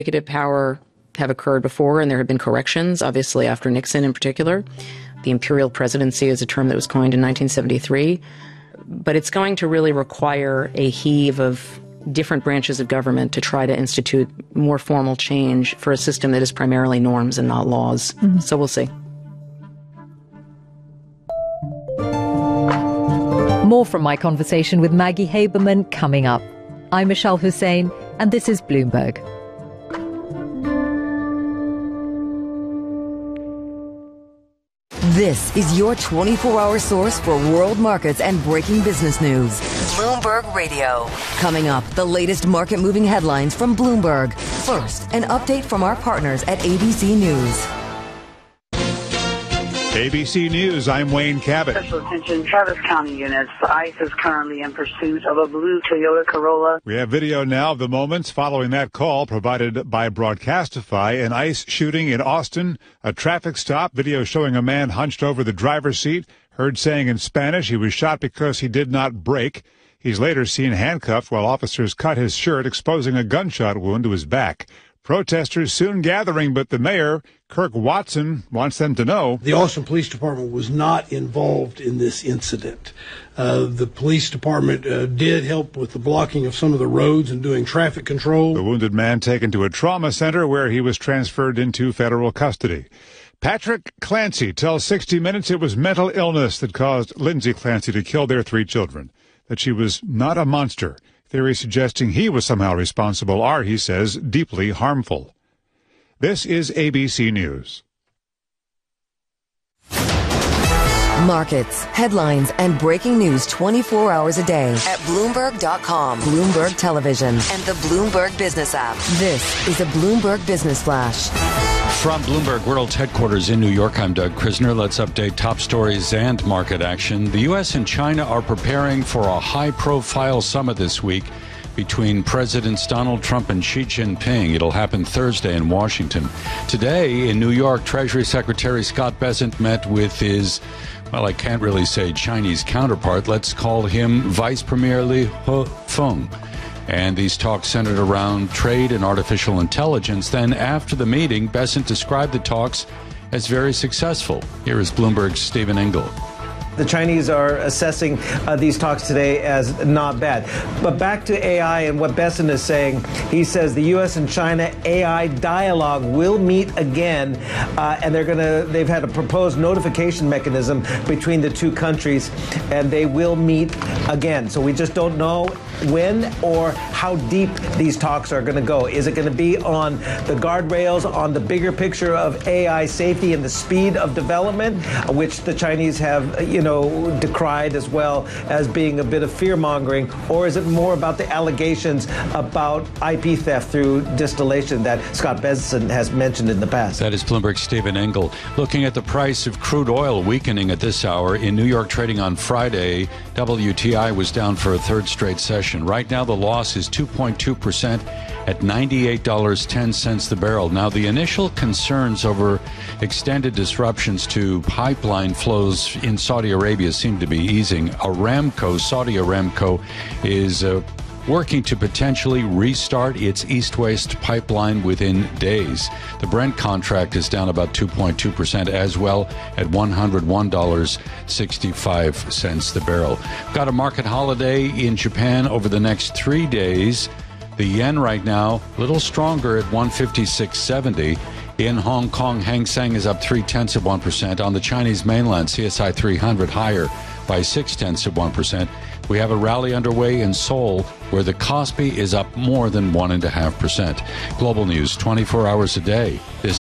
Executive power have occurred before, and there have been corrections, obviously after Nixon in particular. The imperial presidency is a term that was coined in 1973. But it's going to really require a heave of different branches of government to try to institute more formal change for a system that is primarily norms and not laws. Mm-hmm. So we'll see. More from my conversation with Maggie Haberman coming up. I'm Michelle Hussein, and this is Bloomberg. This is your 24-hour source for world markets and breaking business news. Bloomberg Radio. Coming up, the latest market-moving headlines from Bloomberg. First, an update from our partners at ABC News. ABC News, I'm Wayne Cabot. Special attention, Travis County units. ICE is currently in pursuit of a blue Toyota Corolla. We have video now of the moments following that call provided by Broadcastify. An ICE shooting in Austin, a traffic stop, video showing a man hunched over the driver's seat, heard saying in Spanish he was shot because he did not brake. He's later seen handcuffed while officers cut his shirt, exposing a gunshot wound to his back. Protesters soon gathering, but the mayor, Kirk Watson, wants them to know the Austin Police Department was not involved in this incident. The police department did help with the blocking of some of the roads and doing traffic control. The wounded man taken to a trauma center where he was transferred into federal custody. Patrick Clancy tells 60 Minutes it was mental illness that caused Lindsay Clancy to kill their 3 children, that she was not a monster. Theories suggesting he was somehow responsible are, he says, deeply harmful. This is ABC News. Markets, headlines, and breaking news 24 hours a day at Bloomberg.com, Bloomberg Television, and the Bloomberg Business app. This is a Bloomberg Business Flash. From Bloomberg World Headquarters in New York, I'm Doug Krisner. Let's update top stories and market action. The U.S. and China are preparing for a high-profile summit this week between Presidents Donald Trump and Xi Jinping. It'll happen Thursday in Washington. Today in New York, Treasury Secretary Scott Bessent met with his, well, I can't really say Chinese counterpart. Let's call him Vice Premier Li Hefeng. And these talks centered around trade and artificial intelligence. Then after the meeting, Bessent described the talks as very successful. Here is Bloomberg's Stephen Engel. The Chinese are assessing these talks today as not bad. But back to AI and what Bessent is saying, he says the U.S. and China AI dialogue will meet again, and they've had a proposed notification mechanism between the two countries, and they will meet again. So we just don't know when or how deep these talks are going to go. Is it going to be on the guardrails, on the bigger picture of AI safety and the speed of development, which the Chinese have, decried as well as being a bit of fear-mongering, or is it more about the allegations about IP theft through distillation that Scott Bessent has mentioned in the past? That is Bloomberg's Stephen Engel. Looking at the price of crude oil weakening at this hour. In New York trading on Friday, WTI was down for a third straight session. Right now, the loss is 2.2% at $98.10 the barrel. Now, the initial concerns over extended disruptions to pipeline flows in Saudi Arabia seem to be easing. Saudi Aramco, is working to potentially restart its east-west pipeline within days. The Brent contract is down about 2.2% as well at $101.65 the barrel. Got a market holiday in Japan over the next 3 days. The yen right now a little stronger at 156.70. In Hong Kong, Hang Seng is up 0.3%. On the Chinese mainland, CSI 300 higher by 0.6%. We have a rally underway in Seoul where the Kospi is up more than 1.5%. Global news 24 hours a day. This